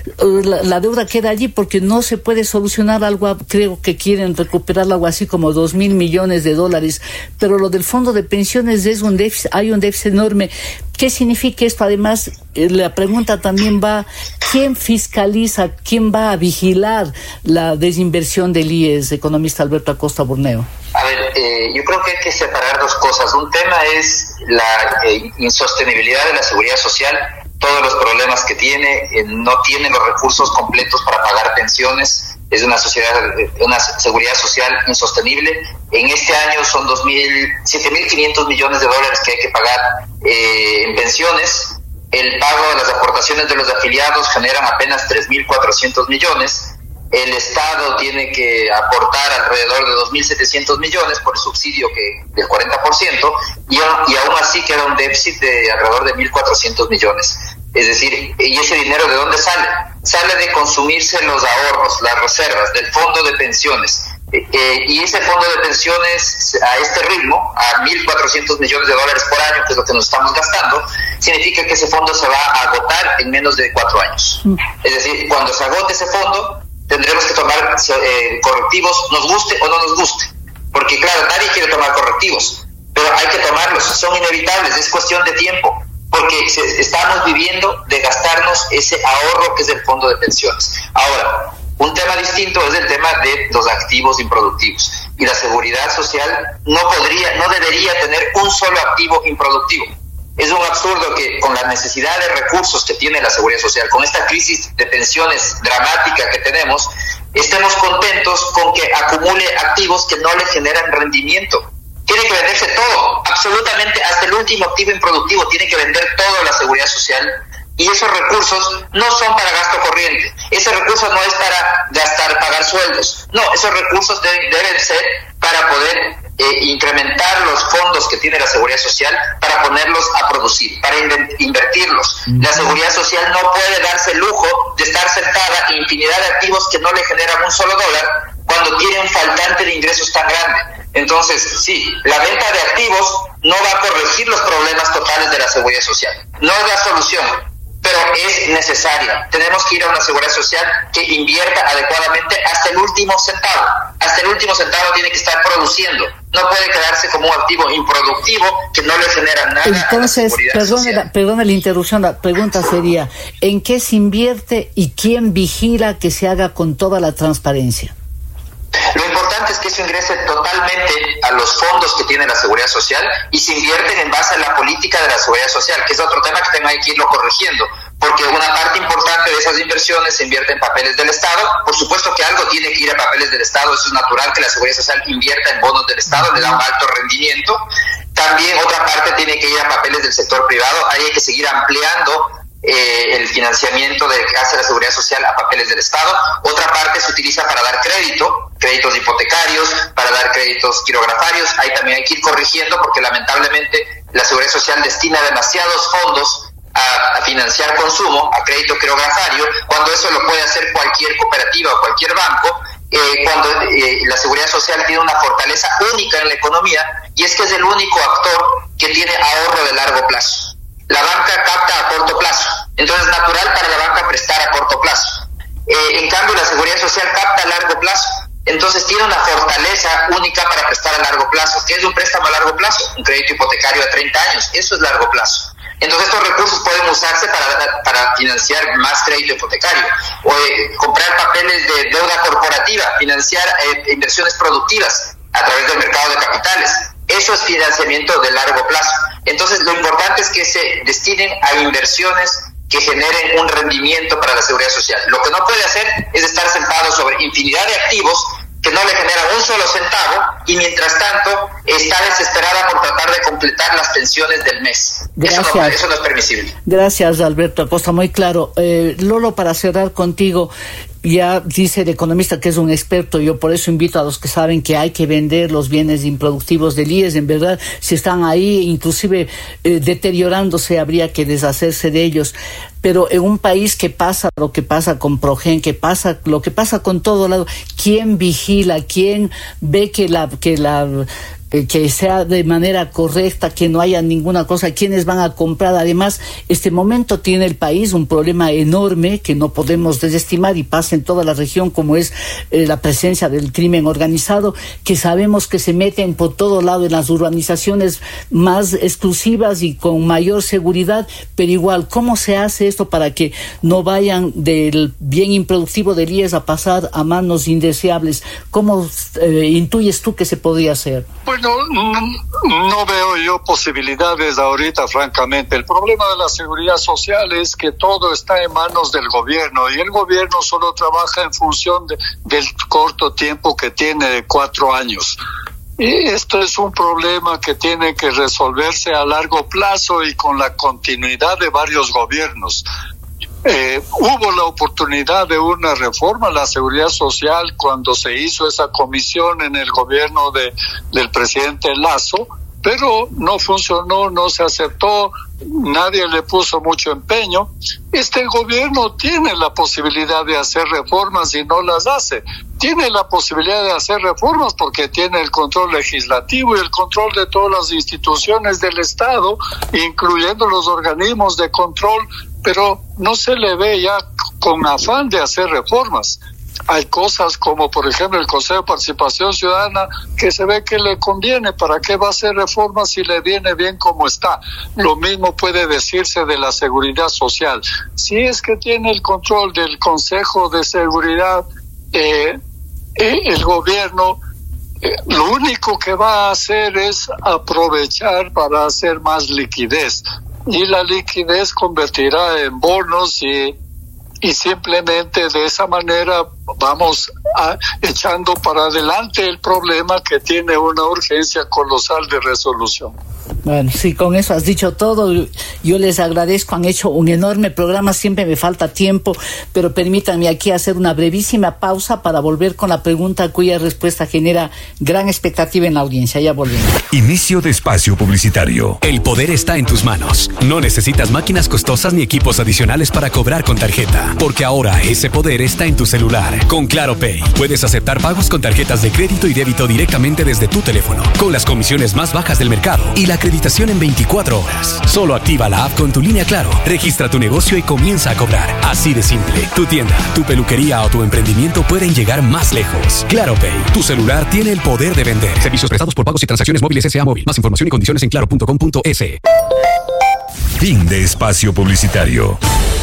la deuda queda allí porque no se puede solucionar algo. Creo que quieren recuperar algo así como $2,000 millones, pero lo del fondo de pensiones es un déficit, hay un déficit enorme. ¿Qué significa esto? Además, la pregunta también va, ¿quién fiscaliza, quién va a vigilar la desinversión del IES, economista Alberto Acosta Borneo? A ver, yo creo que hay que separar dos cosas. Un tema es la insostenibilidad de la seguridad social, todos los problemas que tiene, no tiene los recursos completos para pagar pensiones, es una seguridad social insostenible. En este año son 7.500 millones de dólares que hay que pagar en pensiones. El pago de las aportaciones de los afiliados generan apenas 3.400 millones. El Estado tiene que aportar alrededor de 2.700 millones por el subsidio del 40%, y aún así queda un déficit de alrededor de 1.400 millones. Es decir, ¿y ese dinero de dónde sale? Sale de consumirse los ahorros, las reservas del fondo de pensiones. Y ese fondo de pensiones, a este ritmo, a 1.400 millones de dólares por año, que es lo que nos estamos gastando, significa que ese fondo se va a agotar en menos de 4 años. Es decir, cuando se agote ese fondo, tendremos que tomar correctivos, nos guste o no nos guste. Porque claro, nadie quiere tomar correctivos, pero hay que tomarlos, son inevitables, es cuestión de tiempo, porque estamos viviendo de gastarnos ese ahorro que es el fondo de pensiones. Ahora, un tema distinto es el tema de los activos improductivos. Y la seguridad social no debería tener un solo activo improductivo. Es un absurdo que con la necesidad de recursos que tiene la seguridad social, con esta crisis de pensiones dramática que tenemos, estemos contentos con que acumule activos que no le generan rendimiento. Tiene que venderse todo, absolutamente, hasta el último activo improductivo, tiene que vender todo la seguridad social. Y esos recursos no son para gasto corriente, ese recurso no es para pagar sueldos, no, esos recursos deben ser para poder incrementar los fondos que tiene la seguridad social, para ponerlos a producir, para invertirlos. La seguridad social no puede darse el lujo de estar sentada en infinidad de activos que no le generan un solo dólar cuando tiene un faltante de ingresos tan grande. Entonces, sí, la venta de activos no va a corregir los problemas totales de la seguridad social, no es la solución, pero es necesaria. Tenemos que ir a una seguridad social que invierta adecuadamente hasta el último centavo. Hasta el último centavo tiene que estar produciendo. No puede quedarse como un activo improductivo que no le genera nada. Entonces, perdone la interrupción, la pregunta sería, ¿en qué se invierte y quién vigila que se haga con toda la transparencia? Lo importante es que eso ingrese totalmente a los fondos que tiene la seguridad social y se invierten en base a la política de la seguridad social, que es otro tema que tengo que irlo corrigiendo, porque una parte importante de esas inversiones se invierte en papeles del Estado. Por supuesto que algo tiene que ir a papeles del Estado, eso es natural que la seguridad social invierta en bonos del Estado, le da un alto rendimiento. También otra parte tiene que ir a papeles del sector privado, ahí hay que seguir ampliando el financiamiento que hace la seguridad social a papeles del Estado. Otra parte se utiliza para dar créditos hipotecarios, para dar créditos quirografarios. Ahí también hay que ir corrigiendo porque lamentablemente la seguridad social destina demasiados fondos a financiar consumo, a crédito quirografario, cuando eso lo puede hacer cualquier cooperativa o cualquier banco, cuando la seguridad social tiene una fortaleza única en la economía, y es que es el único actor que tiene ahorro de largo plazo. La banca capta a corto plazo, entonces es natural para la banca prestar a corto plazo. En cambio, la seguridad social capta a largo plazo, entonces tiene una fortaleza única para prestar a largo plazo. ¿Qué es un préstamo a largo plazo? Un crédito hipotecario a 30 años, eso es largo plazo. Entonces estos recursos pueden usarse para financiar más crédito hipotecario, o comprar papeles de deuda corporativa, financiar inversiones productivas a través del mercado de capitales. Eso es financiamiento de largo plazo. Entonces lo importante es que se destinen a inversiones que generen un rendimiento para la seguridad social. Lo que no puede hacer es estar sentado sobre infinidad de activos que no le generan un solo centavo y mientras tanto está desesperada por tratar de completar las pensiones del mes. Eso no es permisible. Gracias, Alberto Acosta, muy claro. Lolo, para cerrar contigo, ya dice el economista que es un experto, yo por eso invito a los que saben que hay que vender los bienes improductivos del IES, en verdad, si están ahí, inclusive deteriorándose, habría que deshacerse de ellos. Pero en un país que pasa lo que pasa con Progen, lo que pasa con todo lado, ¿quién vigila? ¿Quién ve que sea de manera correcta, que no haya ninguna cosa? ¿Quiénes van a comprar? Además, este momento tiene el país un problema enorme que no podemos desestimar y pasa en toda la región, como es la presencia del crimen organizado, que sabemos que se meten por todo lado en las urbanizaciones más exclusivas y con mayor seguridad, pero igual, ¿cómo se hace esto para que no vayan del bien improductivo del IES a pasar a manos indeseables? ¿Cómo intuyes tú que se podría hacer? Bueno, no veo yo posibilidades ahorita, francamente. El problema de la seguridad social es que todo está en manos del gobierno y el gobierno solo trabaja en función del corto tiempo que tiene, de 4 años. Y esto es un problema que tiene que resolverse a largo plazo y con la continuidad de varios gobiernos. Hubo la oportunidad de una reforma a la seguridad social cuando se hizo esa comisión en el gobierno del presidente Lasso, pero no funcionó, no se aceptó, nadie le puso mucho empeño. Este gobierno tiene la posibilidad de hacer reformas y no las hace. Tiene la posibilidad de hacer reformas porque tiene el control legislativo y el control de todas las instituciones del Estado, incluyendo los organismos de control, pero no se le ve ya con afán de hacer reformas. Hay cosas como, por ejemplo, el Consejo de Participación Ciudadana, que se ve que le conviene. ¿Para qué va a hacer reformas si le viene bien como está? Lo mismo puede decirse de la seguridad social. Si es que tiene el control del Consejo de Seguridad, el gobierno, lo único que va a hacer es aprovechar para hacer más liquidez. Y la liquidez convertirá en bonos y simplemente de esa manera vamos echando para adelante el problema que tiene una urgencia colosal de resolución. Bueno, sí, con eso has dicho todo. Yo les agradezco, han hecho un enorme programa, siempre me falta tiempo, pero permítanme aquí hacer una brevísima pausa para volver con la pregunta cuya respuesta genera gran expectativa en la audiencia. Ya volvemos. Inicio de espacio publicitario. El poder está en tus manos. No necesitas máquinas costosas ni equipos adicionales para cobrar con tarjeta, porque ahora ese poder está en tu celular. Con Claro Pay puedes aceptar pagos con tarjetas de crédito y débito directamente desde tu teléfono, con las comisiones más bajas del mercado y la acreditación en 24 horas. Solo activa la app con tu línea Claro, registra tu negocio y comienza a cobrar. Así de simple. Tu tienda, tu peluquería o tu emprendimiento pueden llegar más lejos. Claro Pay, tu celular tiene el poder de vender. Servicios prestados por pagos y transacciones móviles S.A. Móvil. Más información y condiciones en claro.com.es. Fin de espacio publicitario.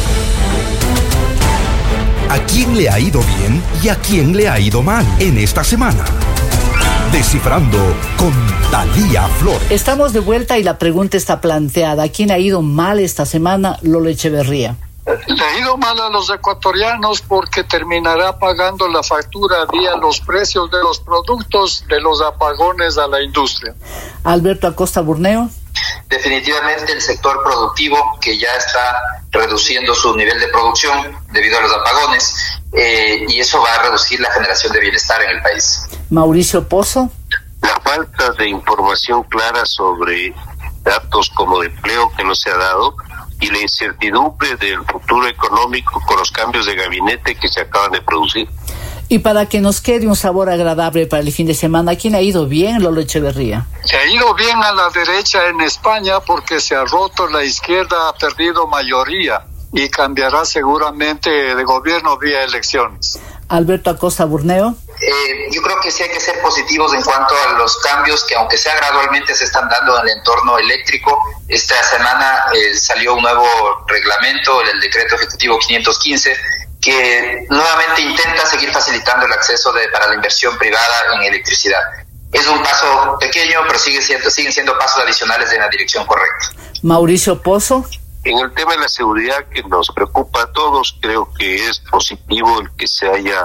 ¿A quién le ha ido bien y a quién le ha ido mal en esta semana? Descifrando con Thalía Flores. Estamos de vuelta y la pregunta está planteada. ¿A quién ha ido mal esta semana? Lolo Echeverría. Le ha ido mal a los ecuatorianos porque terminará pagando la factura vía los precios de los productos de los apagones a la industria. Alberto Acosta Burneo. Definitivamente el sector productivo, que ya está reduciendo su nivel de producción debido a los apagones, y eso va a reducir la generación de bienestar en el país. Mauricio Pozo. La falta de información clara sobre datos como de empleo que no se ha dado y la incertidumbre del futuro económico con los cambios de gabinete que se acaban de producir. Y para que nos quede un sabor agradable para el fin de semana, ¿a quién ha ido bien, Lolo Echeverría? Se ha ido bien a la derecha en España porque se ha roto, la izquierda ha perdido mayoría y cambiará seguramente de gobierno vía elecciones. Alberto Acosta Burneo. Yo creo que sí hay que ser positivos en cuanto a los cambios que, aunque sea gradualmente, se están dando en el entorno eléctrico. Esta semana salió un nuevo reglamento, el decreto ejecutivo 515, que nuevamente intenta seguir facilitando el acceso para la inversión privada en electricidad. Es un paso pequeño, pero siguen siendo pasos adicionales en la dirección correcta. Mauricio Pozo. En el tema de la seguridad que nos preocupa a todos, creo que es positivo el que se haya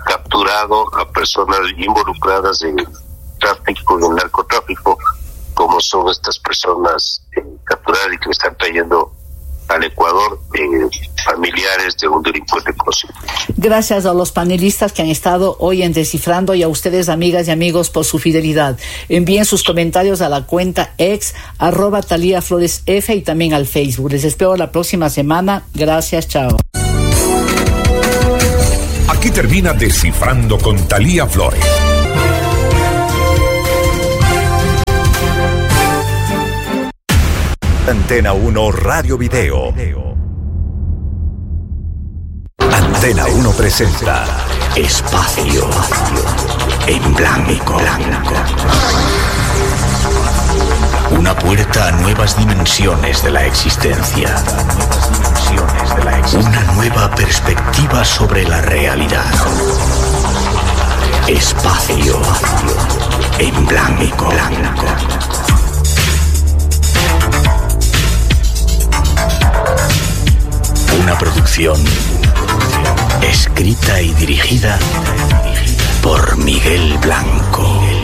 capturado a personas involucradas en tráfico, en narcotráfico, como son estas personas capturadas y que están trayendo al Ecuador, familiares de un delincuente conocido. Gracias a los panelistas que han estado hoy en Descifrando y a ustedes, amigas y amigos, por su fidelidad. Envíen sus comentarios a la cuenta ex @TaliaFloresF y también al Facebook. Les espero la próxima semana. Gracias, chao. Aquí termina Descifrando con Thalía Flores. Antena 1 Radio Video. Antena 1 presenta Espacio en Blanco. Una puerta a nuevas dimensiones de la existencia. Una nueva perspectiva sobre la realidad. Espacio en Blanco. Una producción escrita y dirigida por Miguel Blanco.